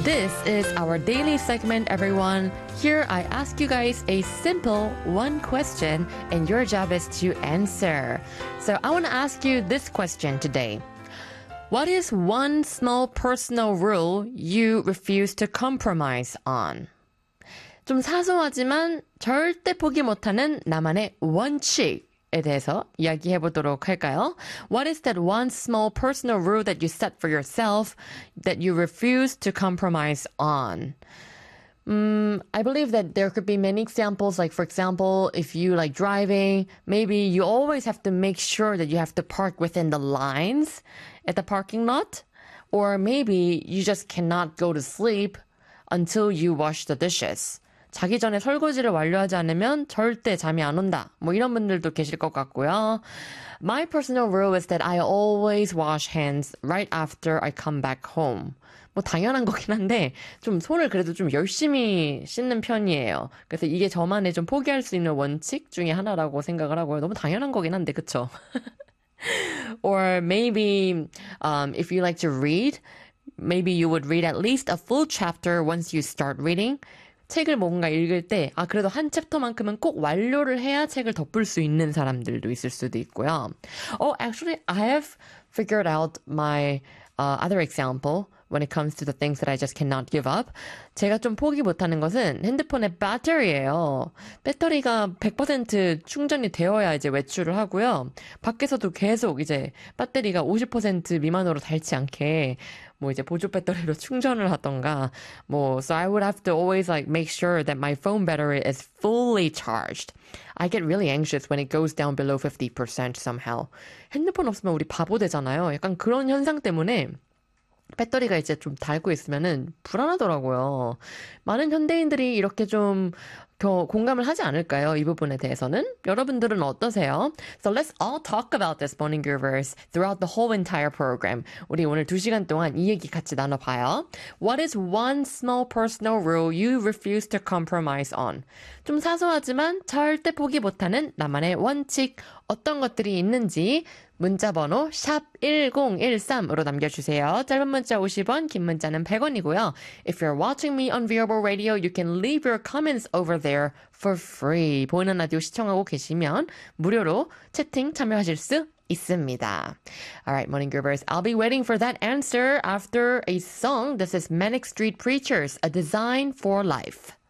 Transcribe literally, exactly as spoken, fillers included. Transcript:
This is our daily segment, everyone. Here I ask you guys a simple one question, and your job is to answer. So I want to ask you this question today. What is one small personal rule you refuse to compromise on? 좀 사소하지만 절대 포기 못하는 나만의 원칙. 에 대해서 이야기해 보도록 할까요? What is that one small personal rule that you set for yourself that you refuse to compromise on? Um, I believe that there could be many examples. Like, for example, if you like driving, maybe you always have to make sure that you have to park within the lines at the parking lot. Or maybe you just cannot go to sleep until you wash the dishes. 자기 전에 설거지를 완료하지 않으면 절대 잠이 안 온다. 뭐 이런 분들도 계실 것 같고요. My personal rule is that I always wash hands right after I come back home. 뭐 당연한 거긴 한데 좀 손을 그래도 좀 열심히 씻는 편이에요. 그래서 이게 저만의 좀 포기할 수 있는 원칙 중에 하나라고 생각을 하고요. 너무 당연한 거긴 한데 그쵸? Or maybe um, if you like to read, maybe you would read at least a full chapter once you start reading. 책을 뭔가 읽을 때, 아, 그래도 한 챕터만큼은 꼭 완료를 해야 책을 덮을 수 있는 사람들도 있을 수도 있고요. Oh, actually, I have figured out my uh, other example when it comes to the things that I just cannot give up. 제가 좀 포기 못하는 것은 핸드폰의 배터리예요. 배터리가 백 퍼센트 충전이 되어야 이제 외출을 하고요. 밖에서도 계속 이제 배터리가 오십 퍼센트 미만으로 닳지 않게 뭐 이제 보조 배터리로 충전을 하던가 뭐 so I would have to always like make sure that my phone battery is fully charged. I get really anxious when it goes down below fifty percent somehow. 핸드폰 없으면 우리 바보 되잖아요. 약간 그런 현상 때문에 배터리가 이제 좀 닳고 있으면은 불안하더라고요. 많은 현대인들이 이렇게 좀 겨, 공감을 하지 않을까요? 이 부분에 대해서는? 여러분들은 어떠세요? So let's all talk about this morning groovers throughout the whole entire program. 우리 오늘 두 시간 동안 이 얘기 같이 나눠봐요. What is one small personal rule you refuse to compromise on? 좀 사소하지만 절대 포기 못하는 나만의 원칙 어떤 것들이 있는지 문자번호 샵 일공일삼으로 남겨주세요. 짧은 문자 오십 원, 긴 문자는 백 원이고요. If you're watching me on Viewable Radio, you can leave your comments over there for free. 보이는 라디오 시청하고 계시면 무료로 채팅 참여하실 수 있습니다. Alright, morning groovers, I'll be waiting for that answer after a song. This is Manic Street Preachers, A Design for Life.